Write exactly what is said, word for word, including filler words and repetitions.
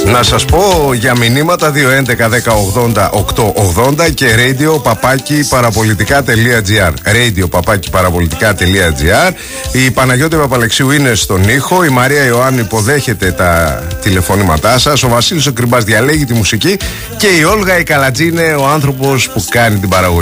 Να σας πω για μηνύματα δύο έντεκα δέκα ογδόντα οκτώ ογδόντα και radio παπάκι παραπολιτικά.gr. radio παπάκι παραπολιτικά.gr. Η Παναγιώτη Παπαλεξίου είναι στον ήχο. Η Μαρία Ιωάννου υποδέχεται τα τηλεφωνήματά σας. Ο Βασίλης ο Κρυμπάς διαλέγει τη μουσική. Και η Όλγα η Καλατζή είναι ο άνθρωπος που κάνει την παραγωγή.